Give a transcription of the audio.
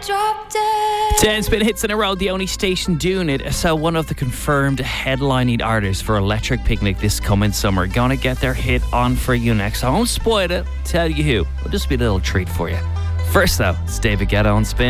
dropped it. 10 spin hits in a row, the only station doing it. So one of the confirmed headlining artists for Electric Picnic this coming summer gonna get their hit on for you next. I won't spoil it, tell you who. It'll just be a little treat for you. First though, it's David Guetta on Spin.